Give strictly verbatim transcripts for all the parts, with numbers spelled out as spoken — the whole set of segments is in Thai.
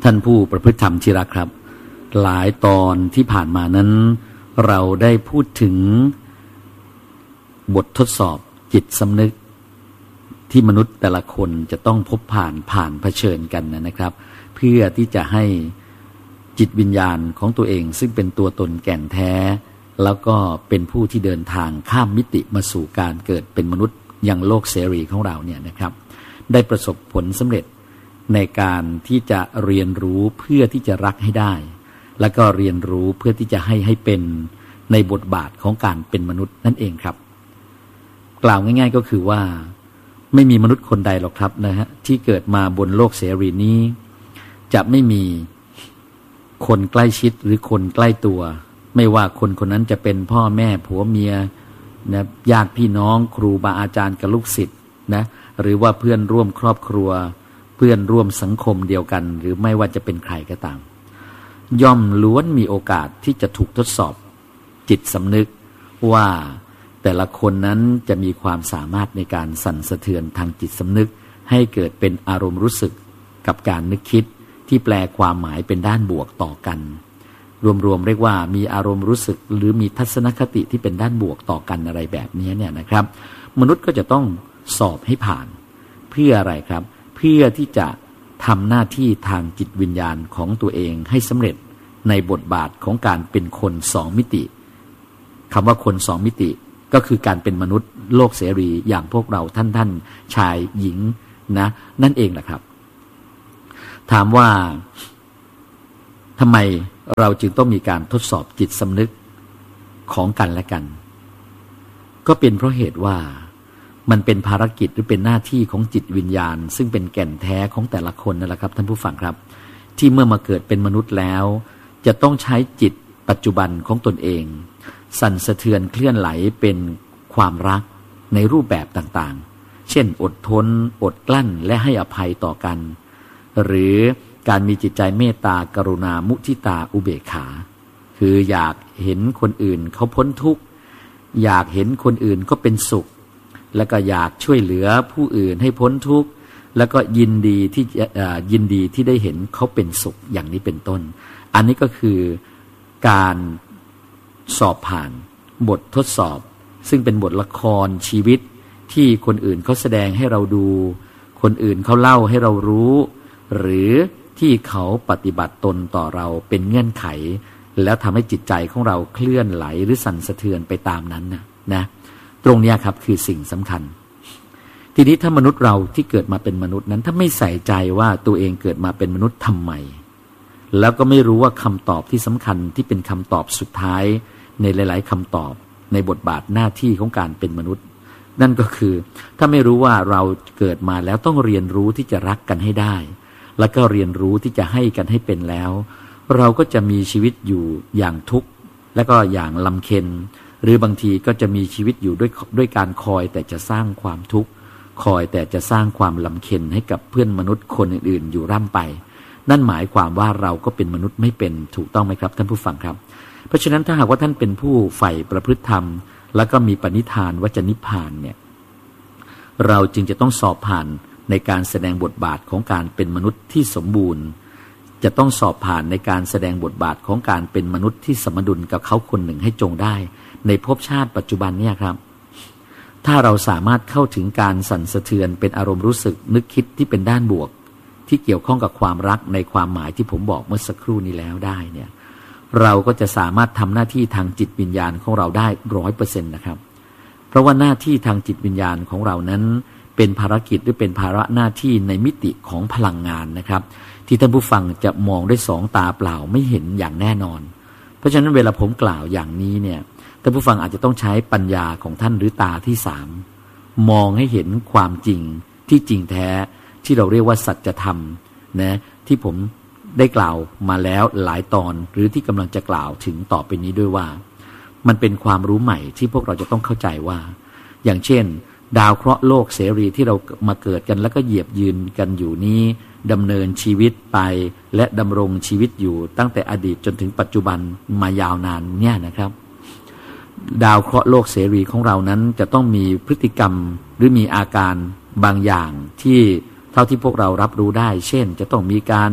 ท่านผู้ประพฤติธรรมที่รักครับหลายตอนที่ผ่านมานั้นเราได้พูดถึงบททดสอบจิตสำนึกที่มนุษย์แต่ละคนจะต้องพบผ่านผ่านเผชิญกันนะครับเพื่อที่จะให้จิตวิญญาณของตัวเองซึ่งเป็นตัวตนแก่นแท้แล้วก็เป็นผู้ที่เดินทางข้ามมิติมาสู่การเกิดเป็นมนุษย์ยังโลกเสรีของเราเนี่ยนะครับได้ประสบผลสำเร็จในการที่จะเรียนรู้เพื่อที่จะรักให้ได้แล้วก็เรียนรู้เพื่อที่จะให้ให้เป็นในบทบาทของการเป็นมนุษย์นั่นเองครับกล่าวง่ายๆก็คือว่าไม่มีมนุษย์คนใดหรอกครับนะฮะที่เกิดมาบนโลกเสรีนี้จะไม่มีคนใกล้ชิดหรือคนใกล้ตัวไม่ว่าคนคนนั้นจะเป็นพ่อแม่ผัวเมียนะญาติพี่น้องครูบาอาจารย์กับลูกศิษย์นะหรือว่าเพื่อนร่วมครอบครัวเพื่อนร่วมสังคมเดียวกันหรือไม่ว่าจะเป็นใครก็ตามย่อมล้วนมีโอกาสที่จะถูกทดสอบจิตสำนึกว่าแต่ละคนนั้นจะมีความสามารถในการสั่นสะเทือนทางจิตสำนึกให้เกิดเป็นอารมณ์รู้สึกกับการนึกคิดที่แปลความหมายเป็นด้านบวกต่อกันรวมๆเรียกว่ามีอารมณ์รู้สึกหรือมีทัศนคติที่เป็นด้านบวกต่อกันอะไรแบบนี้เนี่ยนะครับมนุษย์ก็จะต้องสอบให้ผ่านเพื่ออะไรครับเพื่อที่จะทำหน้าที่ทางจิตวิญญาณของตัวเองให้สำเร็จในบทบาทของการเป็นคนสองมิติคำว่าคนสองมิติก็คือการเป็นมนุษย์โลกเสรีอย่างพวกเราท่านท่านชายหญิงนะนั่นเองแหละครับถามว่าทำไมเราจึงต้องมีการทดสอบจิตสำนึกของกันและกันก็เป็นเพราะเหตุว่ามันเป็นภารกิจหรือเป็นหน้าที่ของจิตวิญญาณซึ่งเป็นแก่นแท้ของแต่ละคนนั่นแหละครับท่านผู้ฟังครับที่เมื่อมาเกิดเป็นมนุษย์แล้วจะต้องใช้จิตปัจจุบันของตนเองสั่นสะเทือนเคลื่อนไหลเป็นความรักในรูปแบบต่างๆเช่นอดทนอดกลั้นและให้อภัยต่อกันหรือการมีจิตใจเมตตากรุณามุทิตาอุเบกขาคืออยากเห็นคนอื่นเขาพ้นทุกข์อยากเห็นคนอื่นก็เป็นสุขแล้วก็อยากช่วยเหลือผู้อื่นให้พ้นทุกข์แล้วก็ยินดีที่ยินดีที่ได้เห็นเขาเป็นสุขอย่างนี้เป็นต้นอันนี้ก็คือการสอบผ่านบททดสอบซึ่งเป็นบทละครชีวิตที่คนอื่นเขาแสดงให้เราดูคนอื่นเขาเล่าให้เรารู้หรือที่เขาปฏิบัติตนต่อเราเป็นเงื่อนไขแล้วทำให้จิตใจของเราเคลื่อนไหลหรือสั่นสะเทือนไปตามนั้นนะนะตรงนี้ครับคือสิ่งสำคัญทีนี้ถ้ามนุษย์เราที่เกิดมาเป็นมนุษย์นั้นถ้าไม่ใส่ใจว่าตัวเองเกิดมาเป็นมนุษย์ทำไมแล้วก็ไม่รู้ว่าคำตอบที่สำคัญที่เป็นคำตอบสุดท้ายในหลายๆคำตอบในบทบาทหน้าที่ของการเป็นมนุษย์นั่นก็คือถ้าไม่รู้ว่าเราเกิดมาแล้วต้องเรียนรู้ที่จะรักกันให้ได้แล้วก็เรียนรู้ที่จะให้กันให้เป็นแล้วเราก็จะมีชีวิตอยู่อย่างทุกข์และก็อย่างลำเค็ญหรือบางทีก็จะมีชีวิตอยู่ด้วยด้วยการคอยแต่จะสร้างความทุกข์คอยแต่จะสร้างความลำเค็ญให้กับเพื่อนมนุษย์คนอื่นๆอยู่ร่ำไปนั่นหมายความว่าเราก็เป็นมนุษย์ไม่เป็นถูกต้องไหมครับท่านผู้ฟังครับเพราะฉะนั้นถ้าหากว่าท่านเป็นผู้ใฝ่ประพฤติธรรมแล้วก็มีปณิธานว่าจะนิพพานเนี่ยเราจึงจะต้องสอบผ่านในการแสดงบทบาทของการเป็นมนุษย์ที่สมบูรณ์จะต้องสอบผ่านในการแสดงบทบาทของการเป็นมนุษย์ที่สมดุลกับเขาคนหนึ่งให้จงได้ในภพชาติปัจจุบันเนี่ยครับถ้าเราสามารถเข้าถึงการสั่นสะเทือนเป็นอารมณ์รู้สึกนึกคิดที่เป็นด้านบวกที่เกี่ยวข้องกับความรักในความหมายที่ผมบอกเมื่อสักครู่นี้แล้วได้เนี่ยเราก็จะสามารถทำหน้าที่ทางจิตวิญญาณของเราได้ร้อยเปอร์เซ็นต์นะครับเพราะว่าหน้าที่ทางจิตวิญญาณของเรานั้นเป็นภารกิจหรือเป็นภาระหน้าที่ในมิติของพลังงานนะครับที่ท่านผู้ฟังจะมองด้วยสองตาเปล่าไม่เห็นอย่างแน่นอนเพราะฉะนั้นเวลาผมกล่าวอย่างนี้เนี่ยท่านผู้ฟังอาจจะต้องใช้ปัญญาของท่านหรือตาที่สามมองให้เห็นความจริงที่จริงแท้ที่เราเรียกว่าสัจธรรมนะที่ผมได้กล่าวมาแล้วหลายตอนหรือที่กำลังจะกล่าวถึงต่อไปนี้ด้วยว่ามันเป็นความรู้ใหม่ที่พวกเราจะต้องเข้าใจว่าอย่างเช่นดาวเคราะห์โลกเสรีที่เรามาเกิดกันแล้วก็เหยียบยืนกันอยู่นี้ดำเนินชีวิตไปและดำรงชีวิตอยู่ตั้งแต่อดีตจนถึงปัจจุบันมายาวนานเนี่ยนะครับดาวเคราะห์โลกเสรีของเรานั้นจะต้องมีพฤติกรรมหรือมีอาการบางอย่างที่เท่าที่พวกเรารับรู้ได้เช่นจะต้องมีการ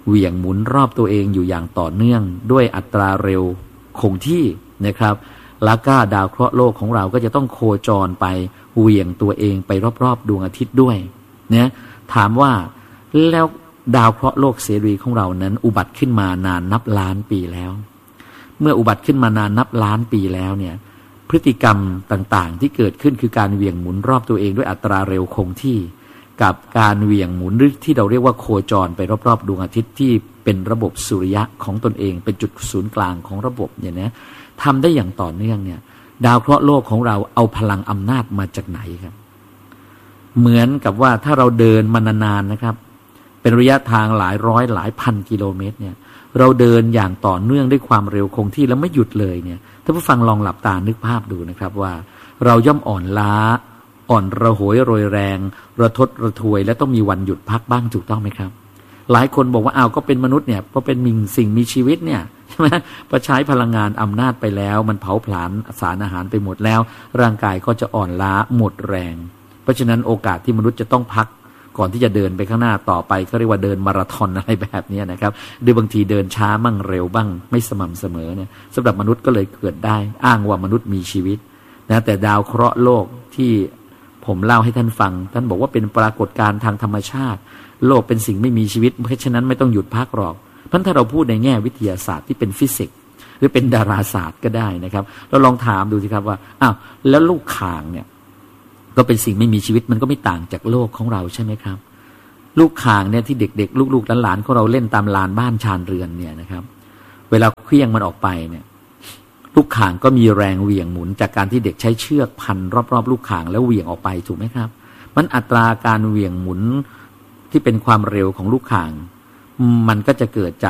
เหวี่ยงหมุนรอบตัวเองอยู่อย่างต่อเนื่องด้วยอัตราเร็วคงที่นะครับแล้วก็ดาวเคราะห์โลกของเราก็จะต้องโคจรไปเหวี่ยงตัวเองไปรอบๆดวงอาทิตย์ด้วยเนี่ยถามว่าแล้วดาวเคราะห์โลกเสรีของเรานั้นอุบัติขึ้นมานานนับล้านปีแล้วเมื่ออุบัติขึ้นมานานนับล้านปีแล้วเนี่ยพฤติกรรมต่างๆที่เกิดขึ้นคือการเหวี่ยงหมุนรอบตัวเองด้วยอัตราเร็วคงที่กับการเหวี่ยงหมุนหรือที่เราเรียกว่าโคจรไปรอบๆดวงอาทิตย์ที่เป็นระบบสุริยะของตนเองเป็นจุดศูนย์กลางของระบบเนี่ยนะทำได้อย่างต่อเนื่องเนี่ยดาวเคราะห์โลกของเราเอาพลังอำนาจมาจากไหนครับเหมือนกับว่าถ้าเราเดินมานานๆนะครับเป็นระยะทางหลายร้อยหลายพันกิโลเมตรเนี่ยเราเดินอย่างต่อเนื่องด้วยความเร็วคงที่แล้วไม่หยุดเลยเนี่ยถ้าผู้ฟังลองหลับตานึกภาพดูนะครับว่าเราย่อมอ่อนล้าอ่อนระหยโรยแรงระทดระทวยและต้องมีวันหยุดพักบ้างถูกต้องไหมครับหลายคนบอกว่าอ้าวก็เป็นมนุษย์เนี่ยเพราะเป็นมิงสิ่งมีชีวิตเนี่ยใช่ไหมพอใช้พลังงานอำนาจไปแล้วมันเผาผลาญสารอาหารไปหมดแล้วร่างกายก็จะอ่อนล้าหมดแรงเพราะฉะนั้นโอกาสที่มนุษย์จะต้องพักก่อนที่จะเดินไปข้างหน้าต่อไปเขาเรียกว่าเดินมาราธอนอะไรแบบนี้นะครับโดยบางทีเดินช้ามั่งเร็วบ้างไม่สม่ำเสมอเนี่ยสำหรับมนุษย์ก็เลยเกิดได้อ้างว่ามนุษย์มีชีวิตนะแต่ดาวเคราะห์โลกที่ผมเล่าให้ท่านฟังท่านบอกว่าเป็นปรากฏการณ์ทางธรรมชาติโลกเป็นสิ่งไม่มีชีวิตเพราะฉะนั้นไม่ต้องหยุดพักหรอกเพราะถ้าเราพูดในแง่วิทยาศาสตร์ที่เป็นฟิสิกส์หรือเป็นดาราศาสตร์ก็ได้นะครับเราลองถามดูสิครับว่าอ้าวแล้วลูกข่างเนี่ยก็เป็นสิ่งไม่มีชีวิตมันก็ไม่ต่างจากโลกของเราใช่ไหมครับลูกข่างเนี่ยที่เด็กๆลูกๆหลานๆของเราเล่นตามลานบ้านชานเรือนเนี่ยนะครับเวลาเคลื่องมันออกไปเนี่ยลูกข่างก็มีแรงเหวี่ยงหมุนจากการที่เด็กใช้เชือกพันรอบๆลูกข่างแล้วเหวี่ยงออกไปถูกไหมครับมันอัตราการเหวี่ยงหมุนที่เป็นความเร็วของลูกข่างมันก็จะเกิดจาก